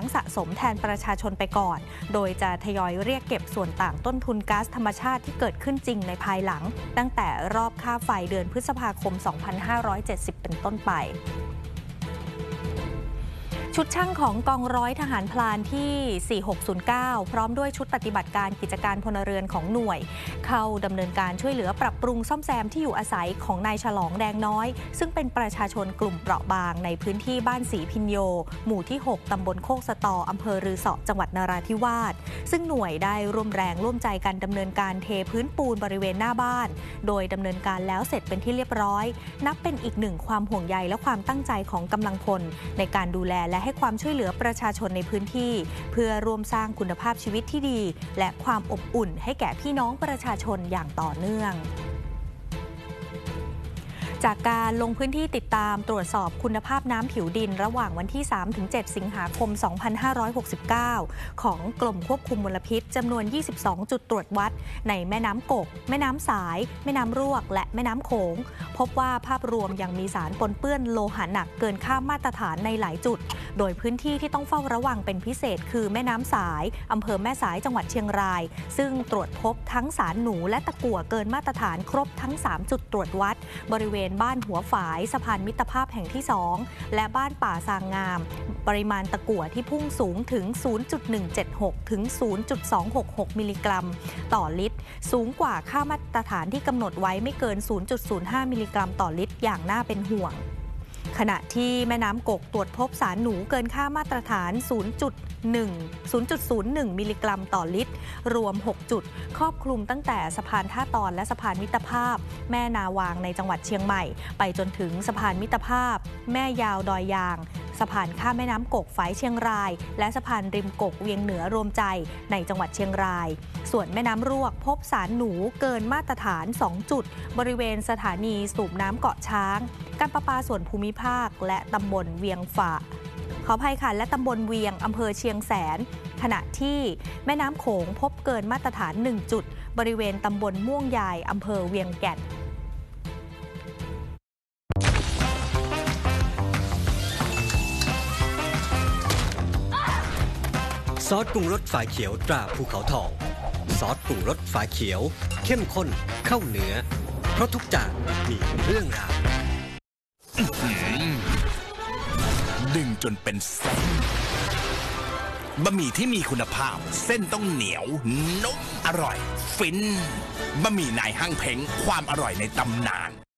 สะสมแทนประชาชนไปก่อนโดยจะทยอยเรียกเก็บส่วนต่างต้นทุนก๊าซธรรมชาติที่เกิดขึ้นจริงในภายหลังตั้งแต่รอบค่าไฟเดือนพฤษภาคม 2570 เป็นต้นไปชุดช่างของกองร้อยทหารพลานที่ 4609 พร้อมด้วยชุดปฏิบัติการกิจการพลเรือนของหน่วยเข้าดำเนินการช่วยเหลือปรับปรุงซ่อมแซมที่อยู่อาศัยของนายฉลองแดงน้อยซึ่งเป็นประชาชนกลุ่มเปราะบางในพื้นที่บ้านศรีพิญโยหมู่ที่ 6 ตำบลโคกสตออำเภอรือเสาะจังหวัดนราธิวาสซึ่งหน่วยได้ร่วมแรงร่วมใจกันดำเนินการเทพื้นปูนบริเวณหน้าบ้านโดยดำเนินการแล้วเสร็จเป็นที่เรียบร้อยนับเป็นอีกหนึ่งความห่วงใยและความตั้งใจของกำลังพลในการดูแลและให้ความช่วยเหลือประชาชนในพื้นที่เพื่อร่วมสร้างคุณภาพชีวิตที่ดีและความอบอุ่นให้แก่พี่น้องประชาชนอย่างต่อเนื่องจากการลงพื้นที่ติดตามตรวจสอบคุณภาพน้ำผิวดินระหว่างวันที่ 3-7 สิงหาคม 2569 ของกรมควบคุมมลพิษจำนวน 22 จุดตรวจวัดในแม่น้ำกกแม่น้ำสายแม่น้ำรวกและแม่น้ำโขงพบว่าภาพรวมยังมีสารปนเปื้อนโลหะหนักเกินค่ามาตรฐานในหลายจุดโดยพื้นที่ที่ต้องเฝ้าระวังเป็นพิเศษคือแม่น้ำสายอำเภอแม่สายจังหวัดเชียงรายซึ่งตรวจพบทั้งสารหนูและตะกั่วเกินมาตรฐานครบทั้ง 3 จุดตรวจวัดบริเวณบ้านหัวฝายสะพานมิตรภาพแห่งที่ 2และบ้านป่าซางงามปริมาณตะกั่วที่พุ่งสูงถึง 0.176 ถึง 0.266 มิลลิกรัมต่อลิตรสูงกว่าค่ามาตรฐานที่กำหนดไว้ไม่เกิน 0.05 มิลลิกรัมต่อลิตรอย่างน่าเป็นห่วงขณะที่แม่น้ำกกตรวจพบสารหนูเกินค่ามาตรฐาน 0.01 มิลลิกรัมต่อลิตรรวม 6 จุดครอบคลุมตั้งแต่สะพานท่าตอนและสะพานมิตรภาพแม่นาวางในจังหวัดเชียงใหม่ไปจนถึงสะพานมิตรภาพแม่ยาวดอยยางสะพานข้ามแม่น้ำกกฝายเชียงรายและสะพานริมกกเวียงเหนือรวมใจในจังหวัดเชียงรายส่วนแม่น้ำรวกพบสารหนูเกินมาตรฐาน 2 จุดบริเวณสถานีสูบน้ำเกาะช้างการประปาส่วนภูมิภาคและตำบลเวียงฝ่าขออภัยค่ะและตำบลเวียงอำเภอเชียงแสนขณะที่แม่น้ำโขงพบเกินมาตรฐาน 1 จุดบริเวณตำบลม่วงยายอำเภอเวียงแก่นซอสปรุงรสฝาเขียวตราภูเขาทองซอสปรุงรสฝาเขียวเข้มข้นเข้าเนื้อเพราะทุกจานมีเรื่องราวดึงจนเป็นเส้นบะหมี่ที่มีคุณภาพเส้นต้องเหนียวนุ่มอร่อยฟินบะหมี่นายห้างเพ้งความอร่อยในตำนาน